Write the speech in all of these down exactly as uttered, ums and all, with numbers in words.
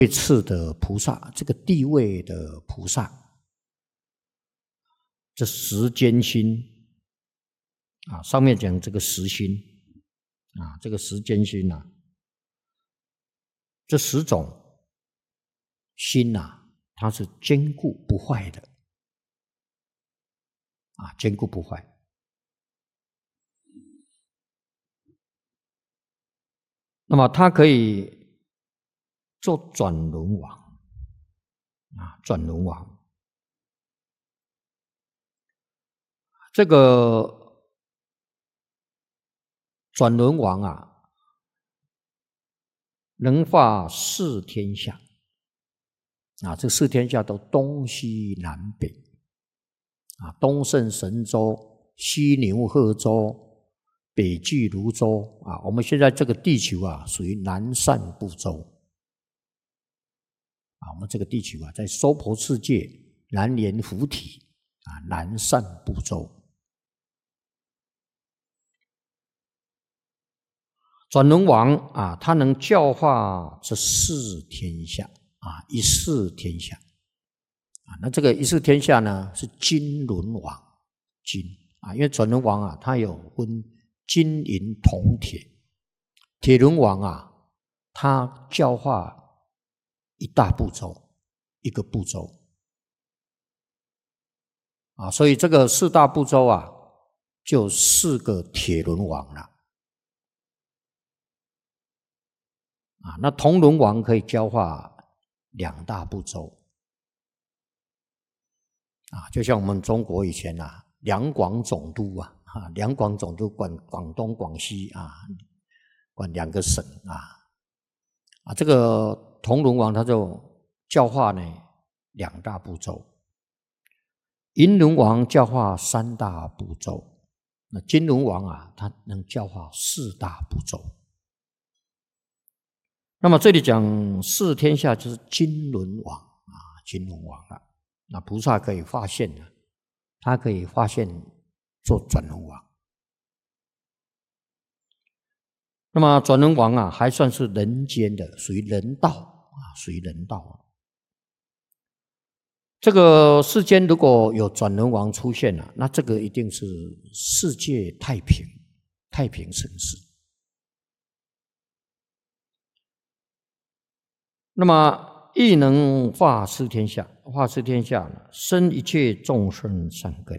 位次的菩萨，这个地位的菩萨，这十间心啊，上面讲这个十心啊，这个十间心啊，这十种心啊，它是坚固不坏的啊，坚固不坏。那么它可以做转轮王啊，转轮王。这个转轮王啊，能化四天下啊，这四天下都东西南北啊，东胜神州，西牛贺州，北俱泸州啊。我们现在这个地球啊，属于南赡部洲啊。我们这个地球啊，在娑婆世界南阎浮提啊，南赡部洲。转轮王啊，他能教化这四天下啊，一视天下啊。那这个一视天下呢，是金轮王，金啊，因为转轮王啊，它有分金银铜铁。铁轮王啊，他教化一大部洲，一个部洲啊，所以这个四大部洲啊，就四个铁轮王了。啊，那铜轮王可以教化两大部洲啊，就像我们中国以前啊，两广总督啊，啊，两广总督管广东、广西啊，管两个省啊，啊，这个铜轮王他就教化呢两大部洲，银轮王教化三大部洲，那金轮王啊，他能教化四大部洲。那么这里讲四天下就是金轮王啊，金轮王了。那菩萨可以发现呢，他可以发现做转轮王。那么转轮王啊，还算是人间的，属于人道啊，属于人道。这个世间如果有转轮王出现了，那这个一定是世界太平，太平盛世。那么亦能化四天下，化四天下呢，生一切众生善根。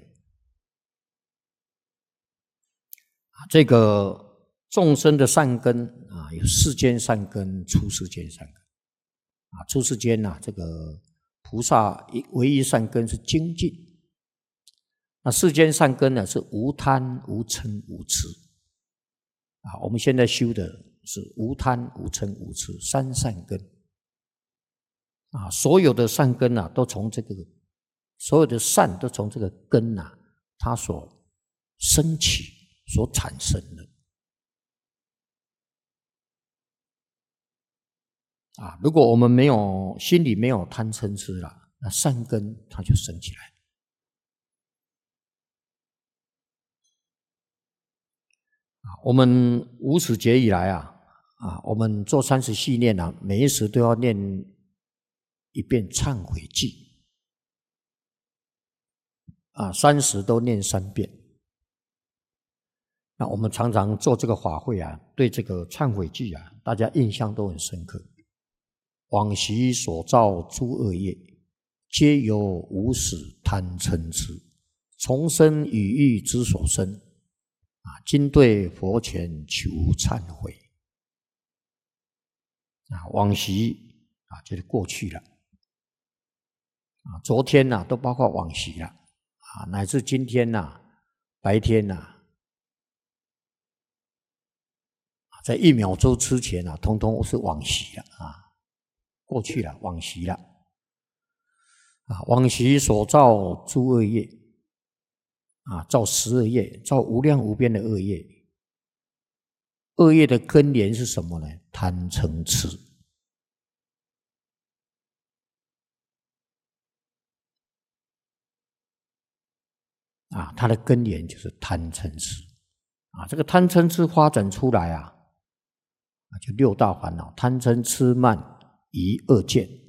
这个众生的善根啊，有世间善根、出世间善根啊。出世间啊，这个菩萨唯一善根是精进，那世间善根呢是无贪、无嗔、无痴啊。我们现在修的是无贪、无嗔、无痴三善根。啊，所有的善根啊，都从这个，所有的善都从这个根啊，它所升起、所产生的。啊，如果我们没有心里没有贪嗔痴了，那善根它就升起来。啊，我们无始劫以来啊，啊，我们做三十系念啊，每一时都要念一遍忏悔记啊，三十都念三遍。那我们常常做这个法会啊，对这个忏悔记啊，大家印象都很深刻。往昔所造诸恶业，皆由无始贪嗔痴，从生语欲之所生啊，今对佛前求忏悔啊，往昔啊就是过去了。啊，昨天呐、啊、都包括往昔了啊，乃至今天呐、啊、白天呐、啊，在一秒钟之前啊，通通是往昔了啊，过去了，往昔了啊，往昔所造诸恶业啊，造十恶业，造无量无边的恶业，恶业的根源是什么呢？贪嗔痴。啊，它的根源就是贪嗔痴啊。这个贪嗔痴发展出来啊，就六大烦恼：贪嗔痴慢于恶见。